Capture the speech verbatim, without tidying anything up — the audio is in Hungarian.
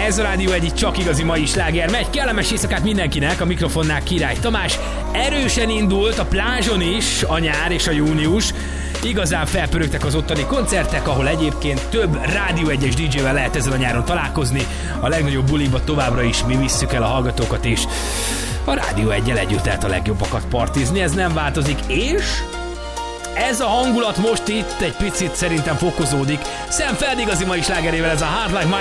Ez a Rádió egy csak igazi mai sláger. Megy, kellemes éjszakát mindenkinek, a mikrofonnál Király Tamás. Erősen indult a plázson is a nyár és a június. Igazán felpörögtek az ottani koncertek, ahol egyébként több Rádió egyes dé jével lehet ezen a nyáron találkozni. A legnagyobb buliba továbbra is mi visszük el a hallgatókat, és a Rádió egyel együtt lehet a legjobbakat partizni, ez nem változik, és ez a hangulat most itt egy picit szerintem fokozódik. Sam Feld igazi mai slágerével, ez a Hard Like